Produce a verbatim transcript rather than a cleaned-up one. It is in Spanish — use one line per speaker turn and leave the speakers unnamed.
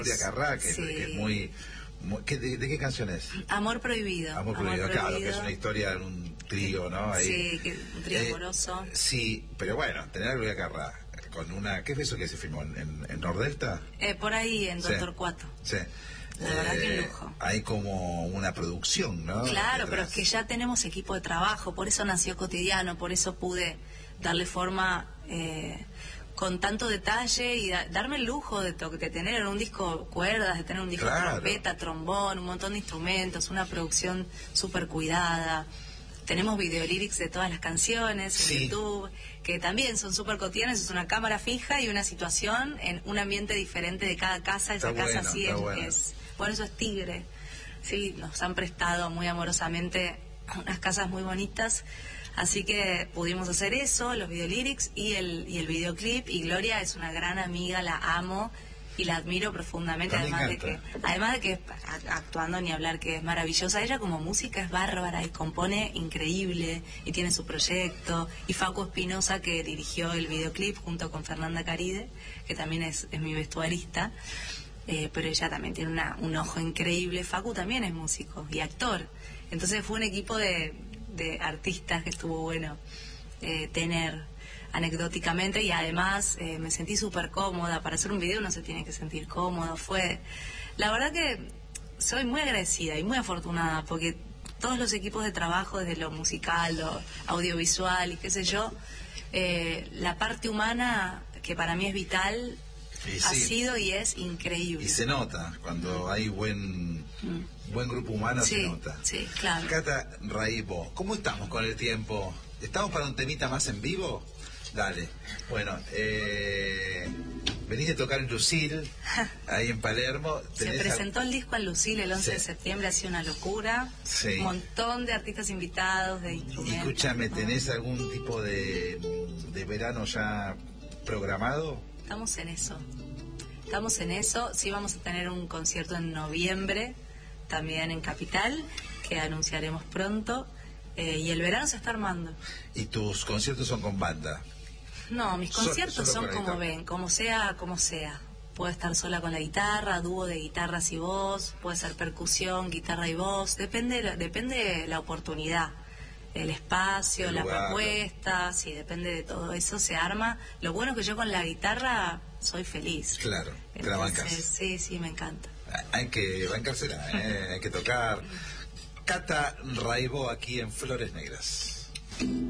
Gloria Carrá, que,
Sí.
que es muy... muy ¿qué, de, de qué canción es?
Amor Prohibido.
Amor Prohibido, claro, que es una historia de un trío, ¿no? Ahí.
Sí, que, un trío
Eh,
amoroso.
Sí, pero bueno, tener a Gloria Carrá con una... ¿Qué fue eso que se filmó? ¿En, en, en Nordelta?
Eh, por ahí, en
Sí.
Doctor Cuato.
Sí.
La verdad que
Eh,
lujo.
Hay como una producción, ¿no?
Claro,
Detrás.
pero es que ya tenemos equipo de trabajo, por eso nació Cotidiano, por eso pude darle forma eh, con tanto detalle y da- darme el lujo de, to- de tener en un disco cuerdas, de tener un disco
Claro.
trompeta, trombón, un montón de instrumentos, una producción súper cuidada. Tenemos videolírics de todas las canciones en
Sí.
YouTube, que también son súper cotidianas, es una cámara fija y una situación en un ambiente diferente de cada casa. Esa
Está
casa
bueno,
sí
está
es,
bueno.
es- bueno, eso es Tigre. Sí, nos han prestado muy amorosamente unas casas muy bonitas, así que pudimos hacer eso, los videolírics y el, y el videoclip, y Gloria es una gran amiga, la amo y la admiro profundamente,
A mí me
además de que,
encanta.
además de que a- actuando ni hablar que es maravillosa, ella como música es bárbara y compone increíble y tiene su proyecto, y Facu Espinosa que dirigió el videoclip junto con Fernanda Caride, que también es, es mi vestuarista. Eh, pero ella también tiene una, un ojo increíble. Facu también es músico y actor. Entonces fue un equipo de, de artistas que estuvo bueno eh, tener anecdóticamente, y además eh, me sentí súper cómoda. Para hacer un video uno se tiene que sentir cómodo. Fue, la verdad que soy muy agradecida y muy afortunada porque todos los equipos de trabajo, desde lo musical, lo audiovisual y qué sé yo, eh, la parte humana que para mí es vital,
Y
ha
sí.
sido y es increíble.
Y se nota, cuando hay buen buen grupo humano,
Sí,
se nota.
sí, claro.
Cata Raibo, ¿cómo estamos con el tiempo? ¿Estamos para un temita más en vivo? Dale. Bueno, eh, venís de tocar en Lucil, ahí en Palermo.
Se
tenés
presentó
al-
el disco en Lucille el once
Sí.
de septiembre, ha sido una locura.
Sí.
Un montón de artistas invitados, de
Y
instrumentos.
escúchame,
¿no?
¿tenés algún tipo de, de verano ya programado?
Estamos en eso. Estamos en eso. Sí, vamos a tener un concierto en noviembre, también en Capital, que anunciaremos pronto. Eh, y el verano se está armando.
¿Y tus conciertos son con banda?
No, mis
Solo-
conciertos
solo
son
con la
como
guitarra.
ven, como sea, como sea. Puedo estar sola con la guitarra, dúo de guitarras y voz, puede ser percusión, guitarra y voz, depende, depende la oportunidad, el espacio,
El
la
lugar.
propuesta, sí, depende de todo eso, se arma. Lo bueno es que yo con la guitarra soy feliz.
Claro, te la bancas.
Entonces, sí, sí, me encanta.
Hay que bancársela, ¿eh? Hay que tocar. Cata Raibo aquí en Flores Negras.